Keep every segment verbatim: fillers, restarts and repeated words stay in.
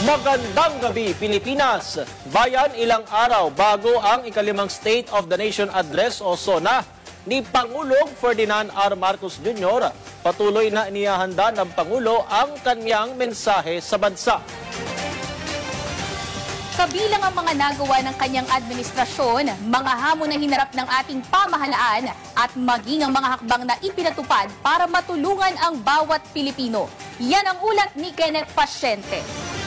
Magandang gabi, Pilipinas! Bayan, ilang araw bago ang ikalimang State of the Nation Address o SONA ni Pangulong Ferdinand R. Marcos Junior, patuloy na inihahanda ng Pangulo ang kanyang mensahe sa bansa. Kabilang ang mga nagawa ng kanyang administrasyon, mga hamon na hinarap ng ating pamahalaan at maging ang mga hakbang na ipinatupad para matulungan ang bawat Pilipino. Yan ang ulat ni Kenneth Pasyente.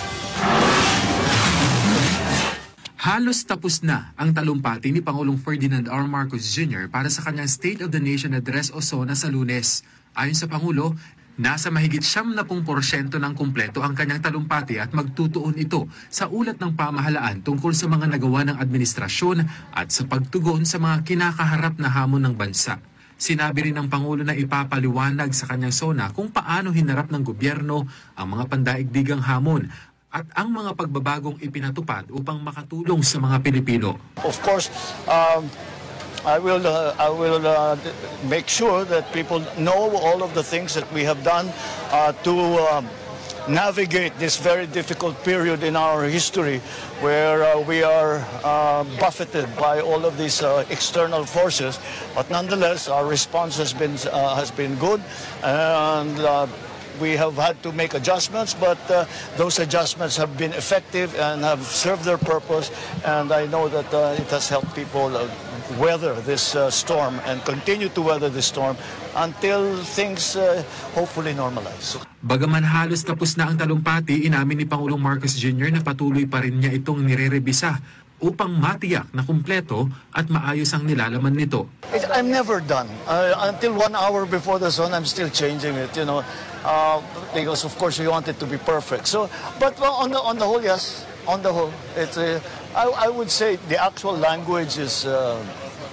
Halos tapos na ang talumpati ni Pangulong Ferdinand R. Marcos Junior para sa kanyang State of the Nation Address o SONA sa Lunes. Ayon sa Pangulo, nasa mahigit siyam na pung porsyento ng kumpleto ang kanyang talumpati at magtutuon ito sa ulat ng pamahalaan tungkol sa mga nagawa ng administrasyon at sa pagtugon sa mga kinakaharap na hamon ng bansa. Sinabi rin ng Pangulo na ipapaliwanag sa kanyang SONA kung paano hinarap ng gobyerno ang mga pandaigdigang hamon at ang mga pagbabagong ipinatupad upang makatulong sa mga Pilipino. Of course, um, I will uh, I will uh, make sure that people know all of the things that we have done uh, to um, navigate this very difficult period in our history, where uh, we are uh, buffeted by all of these uh, external forces. But nonetheless, our response has been uh, has been good, and Uh, we have had to make adjustments, but uh, those adjustments have been effective and have served their purpose, and I know that uh, it has helped people uh, weather this uh, storm and continue to weather this storm until things uh, hopefully normalize. Bagaman halos tapos na ang talumpati, inamin ni Pangulong Marcos Junior na patuloy pa rin niya itong nirerebisa upang matiyak na kumpleto at maayos ang nilalaman nito. It, I'm never done. Uh, until one hour before the sun, I'm still changing it, you know, uh, because of course we want it to be perfect. So, but well, on the on the whole, yes, on the whole, it's. Uh, I, I would say the actual language is uh,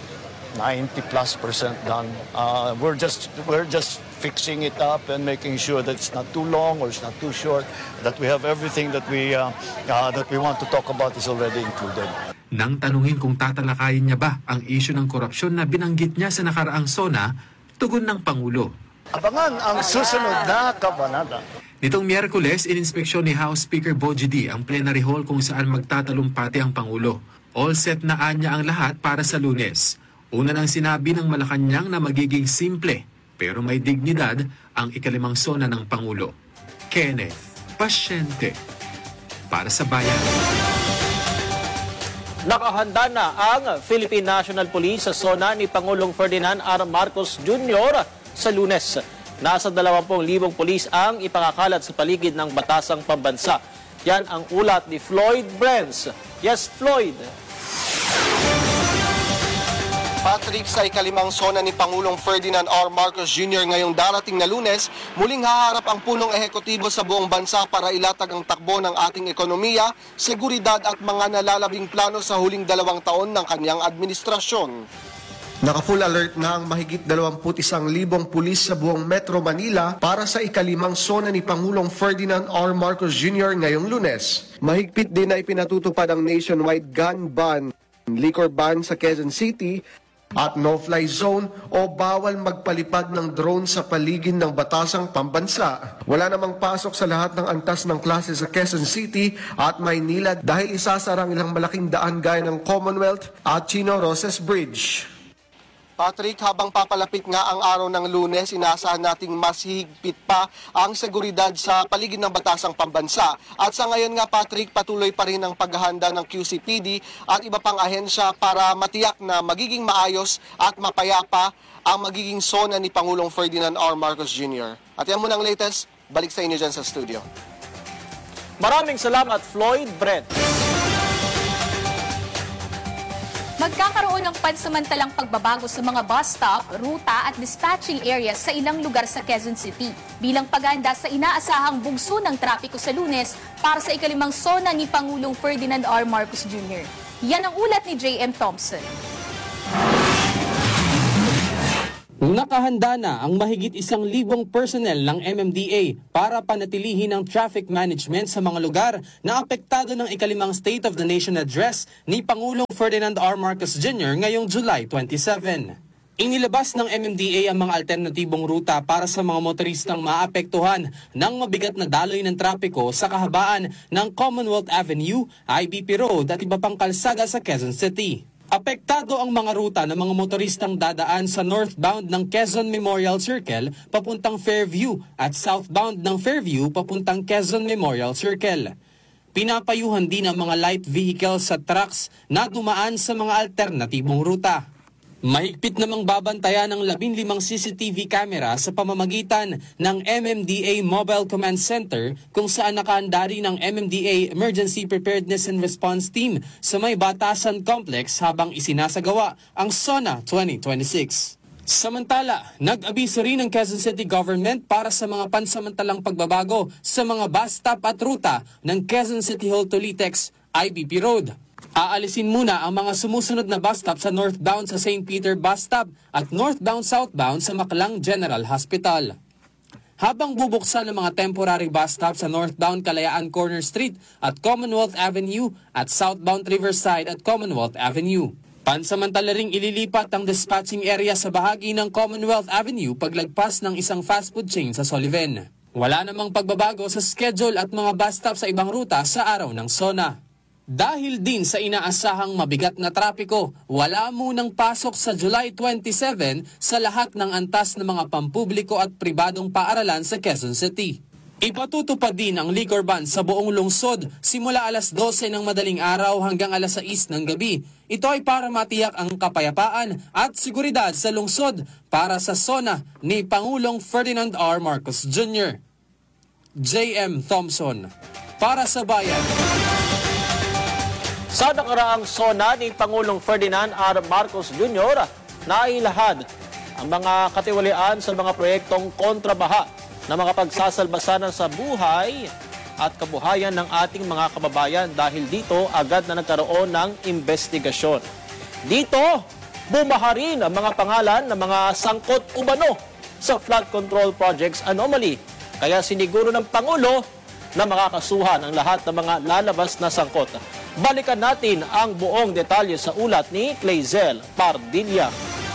ninety plus percent done. Uh, we're just we're just fixing it up and making sure that it's not too long or it's not too short, that we have everything that we uh, uh, that we want to talk about is already included. Nang tanungin kung tatalakayin niya ba ang isyu ng korupsyon na binanggit niya sa nakaraang SONA, tugon ng Pangulo. Abangan ang susunod na kabanata. Nitong Miyerkules, ininspeksyon ni House Speaker Bogie D ang plenary hall kung saan magtatalumpati ang Pangulo. All set na anya ang lahat para sa Lunes. Una nang sinabi ng Malacanang na magiging simple pero may dignidad ang ikalimang SONA ng Pangulo. Kenneth Pasyente, para sa Bayan. Nakahanda na ang Philippine National Police sa SONA ni Pangulong Ferdinand R. Marcos Junior sa Lunes. Nasa dalawampung libong pulis ang ipangakalat sa paligid ng batasang pambansa. Yan ang ulat ni Floyd Brens. Yes, Floyd. Patrick, sa ikalimang SONA ni Pangulong Ferdinand R. Marcos Junior ngayong darating na Lunes, muling haharap ang punong ehekutibo sa buong bansa para ilatag ang takbo ng ating ekonomiya, seguridad at mga nalalabing plano sa huling dalawang taon ng kanyang administrasyon. Naka-full alert na ang mahigit dalawampu't isang libong pulis sa buong Metro Manila para sa ikalimang SONA ni Pangulong Ferdinand R. Marcos Junior ngayong Lunes. Mahigpit din na ipinatutupad ang nationwide gun ban, liquor ban sa Quezon City, at no-fly zone o bawal magpalipad ng drone sa paligid ng batasang pambansa. Wala namang pasok sa lahat ng antas ng klase sa Quezon City at Maynila dahil isasara ang ilang malaking daan gaya ng Commonwealth at Chino Roces Bridge. Patrick, habang papalapit nga ang araw ng Lunes, inaasahan nating mas higpit pa ang seguridad sa paligid ng batasang pambansa. At sa ngayon nga, Patrick, patuloy pa rin ang paghahanda ng Q C P D at iba pang ahensya para matiyak na magiging maayos at mapayapa ang magiging SONA ni Pangulong Ferdinand R. Marcos Junior At yan muna ang latest. Balik sa inyo dyan sa studio. Maraming salamat, Floyd Brent. Magkakaroon ng pansamantalang pagbabago sa mga bus stop, ruta at dispatching areas sa ilang lugar sa Quezon City bilang paghahanda sa inaasahang bugso ng trapiko sa Lunes para sa ikalimang SONA ni Pangulong Ferdinand R. Marcos Junior Yan ang ulat ni J M Thompson. Nakahanda na ang mahigit isang libong personnel ng M M D A para panatilihin ang traffic management sa mga lugar na apektado ng ikalimang State of the Nation Address ni Pangulong Ferdinand R. Marcos Junior ngayong July twenty-seven. Inilabas ng M M D A ang mga alternatibong ruta para sa mga motoristang maapektuhan ng mabigat na daloy ng trapiko sa kahabaan ng Commonwealth Avenue, I B P Road at iba pang kalsada sa Quezon City. Apektado ang mga ruta ng mga motoristang dadaan sa northbound ng Quezon Memorial Circle papuntang Fairview at southbound ng Fairview papuntang Quezon Memorial Circle. Pinapayuhan din ang mga light vehicles sa trucks na dumaan sa mga alternatibong ruta. Mahigpit namang babantayan ng labing limang C C T V camera sa pamamagitan ng M M D A Mobile Command Center kung saan nakaanda rin ng M M D A Emergency Preparedness and Response Team sa may Batasan Complex habang isinasagawa ang SONA twenty twenty-six. Samantala, nag-abiso rin ng Quezon City Government para sa mga pansamantalang pagbabago sa mga bus stop at ruta ng Quezon City Hall to Litex I B P Road. Aalisin muna ang mga sumusunod na bus stop sa northbound sa Saint Peter Bus Stop at northbound-southbound sa Maclang General Hospital. Habang bubuksan ang mga temporary bus stop sa northbound Kalayaan Corner Street at Commonwealth Avenue at southbound Riverside at Commonwealth Avenue. Pansamantala ring ililipat ang dispatching area sa bahagi ng Commonwealth Avenue paglagpas ng isang fast food chain sa Sullivan. Wala namang pagbabago sa schedule at mga bus stop sa ibang ruta sa araw ng SONA. Dahil din sa inaasahang mabigat na trapiko, wala munang pasok sa July twenty-seven sa lahat ng antas ng mga pampubliko at pribadong paaralan sa Quezon City. Ipatutupad din ang liquor ban sa buong lungsod simula alas dose ng madaling araw hanggang alas sais ng gabi. Ito ay para matiyak ang kapayapaan at seguridad sa lungsod para sa SONA ni Pangulong Ferdinand R. Marcos Junior J M Thompson, para sa Bayan. Sa nakaraang SONA ni Pangulong Ferdinand R. Marcos Junior, nailahad ang mga katiwalian sa mga proyektong kontrabaha na mga pagsasalbasanan sa buhay at kabuhayan ng ating mga kababayan dahil dito agad na nagkaroon ng investigasyon. Dito, bumaha rin ang mga pangalan ng mga sangkot umano sa flood control projects anomaly. Kaya siniguro ng Pangulo na makakasuhan ang lahat ng mga lalabas na sangkot. Balikan natin ang buong detalye sa ulat ni Clazel Pardilla.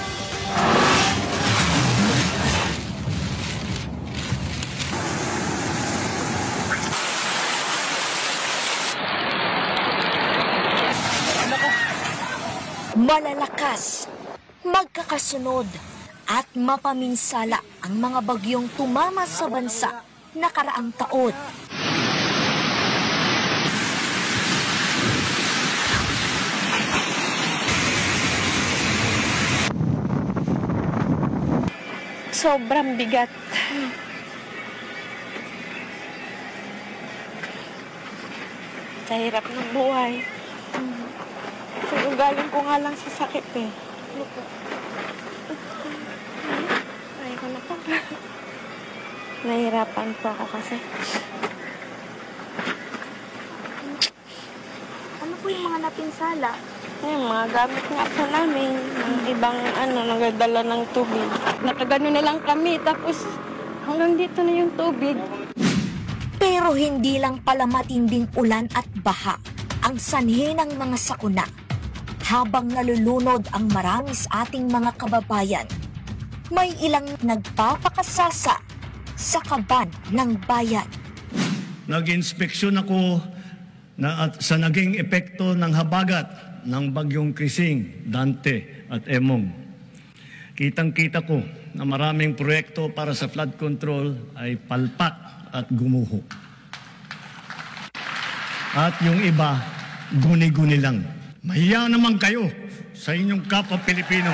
Malalakas, magkakasunod at mapaminsala ang mga bagyong tumama sa bansa nakaraang taon. Sobrang bigat. Sa hirap ng buhay. So, galing ko nga lang sa sakit eh. Ay ko na po. Nahihirapan po ako kasi. Ano po yung mga napinsala? Yung mga gamit nga po namin, ng ibang ano, nagdala ng tubig. Nakagano na lang kami, tapos hanggang dito na yung tubig. Pero hindi lang pala matinding ulan at baha ang sanhi ng mga sakuna. Habang nalulunod ang marami sa ating mga kababayan, may ilang nagpapakasasa sa kaban ng bayan. Nag-inspeksyon ako na, at, sa naging epekto ng habagat ng bagyong Krising, Dante at Emong. Kitang-kita ko na maraming proyekto para sa flood control ay palpak at gumuho. At yung iba, guni-guni lang. Mahiya naman kayo sa inyong kapwa Pilipino.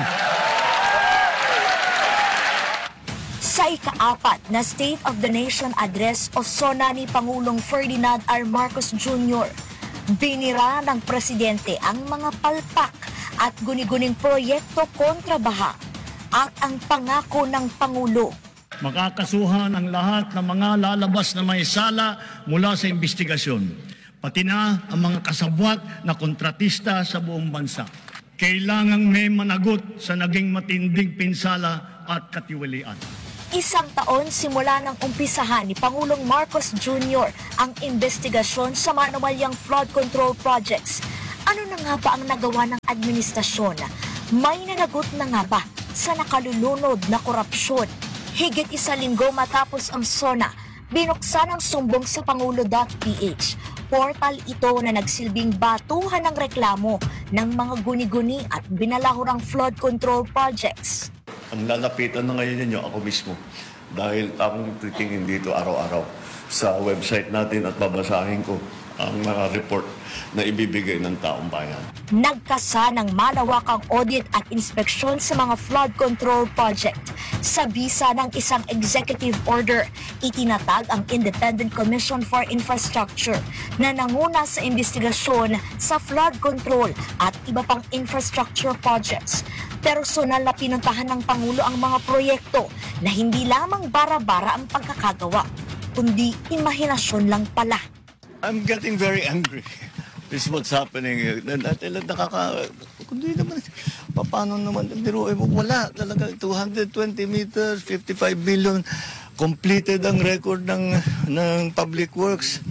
Sa ikaapat na State of the Nation Address o SONA ni Pangulong Ferdinand R. Marcos Junior, binira ng Presidente ang mga palpak at guni-guning proyekto kontra baha at ang pangako ng Pangulo. Makakasuhan ang lahat ng mga lalabas na may sala mula sa investigasyon. Pati na ang mga kasabwat na kontratista sa buong bansa. Kailangang may managot sa naging matinding pinsala at katiwalian. Isang taon simula ng umpisahan ni Pangulong Marcos Junior ang investigasyon sa manumalyang flood control projects. Ano na nga ba ang nagawa ng administrasyon? May nanagot na nga ba sa nakalulunod na korupsyon. Higit isang linggo matapos ang SONA, binuksan ang sumbong sa pangulo dot p h. Portal ito na nagsilbing batuhan ng reklamo ng mga guni-guni at binalahurang flood control projects. Ang lalapitan na ngayon ninyo, ako mismo. Dahil akong titingin dito araw-araw sa website natin at babasahin ko ang mga report na ibibigay ng taong bayan. Nagkasa ng malawakang audit at inspeksyon sa mga flood control project. Sa bisa ng isang executive order, itinatag ang Independent Commission for Infrastructure na nanguna sa investigasyon sa flood control at iba pang infrastructure projects. Personal na pinuntahan ng Pangulo ang mga proyekto na hindi lamang bara-bara ang pagkakagawa, kundi imahinasyon lang pala. I'm getting very angry. This is what's happening. Dahil nakaka... Kundi naman, paano naman, biruin mo, wala talaga, two hundred twenty meters, fifty-five billion, completed ang record ng, ng Public Works.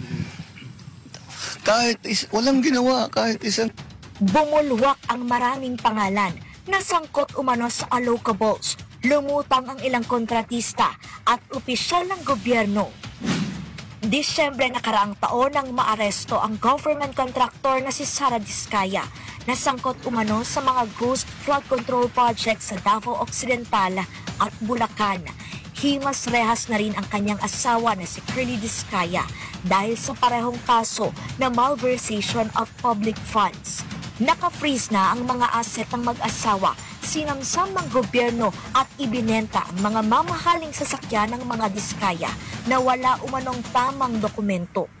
Kahit, is, walang ginawa, kahit isang... Bumulwak ang maraming pangalan na sangkot umano sa allocables, lumutang ang ilang kontratista at opisyal ng gobyerno. Disyembre nakaraang taon nang maaresto ang government contractor na si Sara Diskaya na sangkot umano sa mga ghost flood control projects sa Davao Occidental at Bulacan. Himas rehas na rin ang kanyang asawa na si Curly Diskaya dahil sa parehong kaso na malversation of public funds. Naka-freeze na ang mga asset ng mag-asawa, sinamsam ng gobyerno at ibinenta ang mga mamahaling sasakyan ng mga Diskaya na wala umanong tamang dokumento.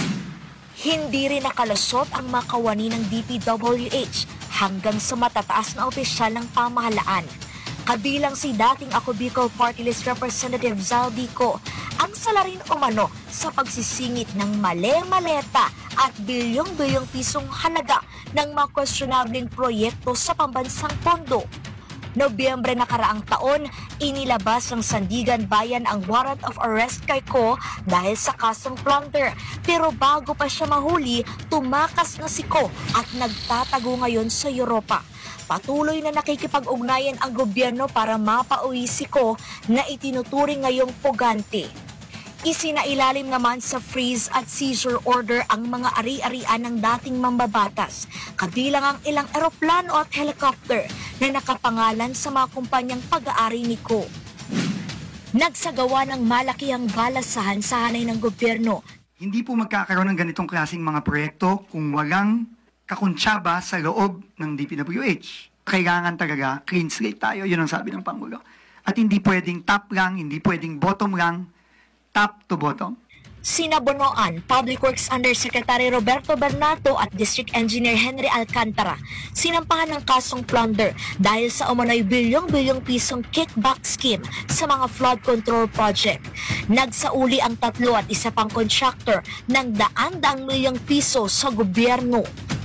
Hindi rin nakalusot ang makawani ng D P W H hanggang sa matataas na opisyal ng pamahalaan. Kabilang si dating Ako Bicol Party List Representative Zaldico, ang salarin umano sa pagsisingit ng male-maleta at bilyong-bilyong pisong halaga ng mga questionabling proyekto sa pambansang pondo. Nobyembre nakaraang taon, inilabas ng Sandigan Bayan ang warrant of arrest kay Ko dahil sa kasong plunder. Pero bago pa siya mahuli, tumakas na si Ko at nagtatago ngayon sa Europa. Patuloy na nakikipag-ugnayan ang gobyerno para mapauwi si Ko na itinuturing ngayong pugante. Isinailalim naman sa freeze at seizure order ang mga ari-arian ng dating mambabatas, kabilang ang ilang eroplano at helicopter na nakapangalan sa mga kumpanyang pag-aari ni Ko. Nagsagawa ng malakihang balasahan sa hanay ng gobyerno. Hindi po magkakaroon ng ganitong klaseng mga proyekto kung walang kakuntsaba sa loob ng D P W H. Kailangan talaga clean slate tayo, yun ang sabi ng Pangulo. At hindi pwedeng top lang, hindi pwedeng bottom lang, top to bottom. Sinabunuan, Public Works Undersecretary Roberto Bernardo at District Engineer Henry Alcantara sinampahan ng kasong plunder dahil sa umano'y bilyong-bilyong pisong kickback scheme sa mga flood control project. Nagsauli ang tatlo at isa pang contractor ng daan-daang milyong piso sa gobyerno.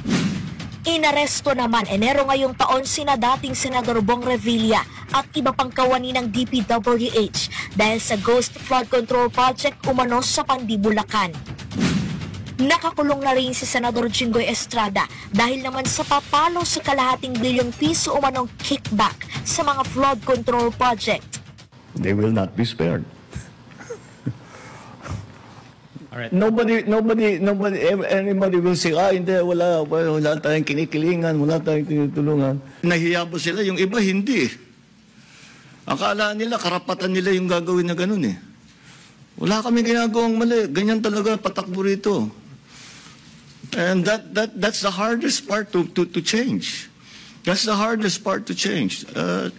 Inaresto naman Enero ngayong taon sina dating Senador Bong Revilla at iba pang kawani ng D P W H dahil sa Ghost Flood Control Project umano sa Pandibulacan. Nakakulong na rin si Senador Jinggoy Estrada dahil naman sa papalo sa kalahating bilyong piso umanong kickback sa mga flood control project. They will not be spared. Alright. Nobody, nobody, nobody, anybody will say, ah, hindi, wala, wala tayong kinikilingan, wala tayong tinutulungan. Nahiya po sila, yung iba hindi. Akala nila, karapatan nila yung gagawin na ganun eh. Wala kami ginagawang mali, ganyan talaga patakbo rito. And that, that, that's the hardest part to, to, to change. That's the hardest part to change. Uh,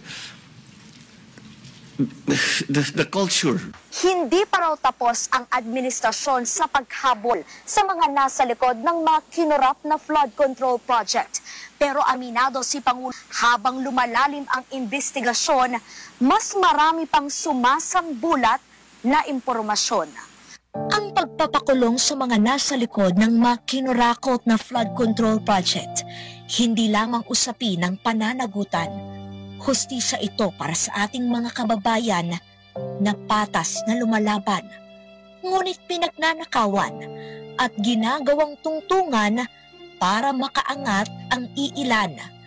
the, the culture. Hindi pa raw tapos ang administrasyon sa paghabol sa mga nasa likod ng mga kinurap na flood control project. Pero aminado si Pangulo, habang lumalalim ang investigasyon, mas marami pang sumasangbulat na impormasyon. Ang pagpapakulong sa mga nasa likod ng mga kinurakot na flood control project, hindi lamang usapin ng pananagutan. Hustisya ito para sa ating mga kababayan na patas na lumalaban, ngunit pinagnanakawan at ginagawang tungtungan para makaangat ang iilan